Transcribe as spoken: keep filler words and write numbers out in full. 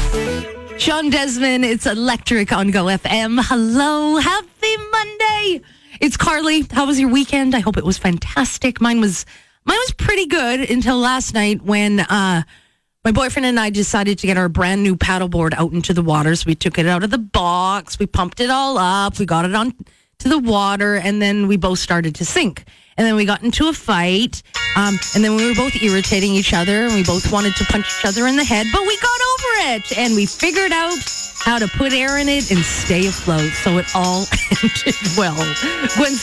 Sean Desmond, it's Electric on Go F M. Hello, happy Monday. It's Carly. How was your weekend? I hope it was fantastic. Mine was mine was pretty good until last night when uh, my boyfriend and I decided to get our brand new paddleboard out into the waters. We took it out of the box. We pumped it all up. We got it on to the water, and then we both started to sink. And then we got into a fight, um, and then we were both irritating each other, and we both wanted to punch each other in the head, but we got over it, and we figured out how to put air in it and stay afloat, so it all ended well. Gwen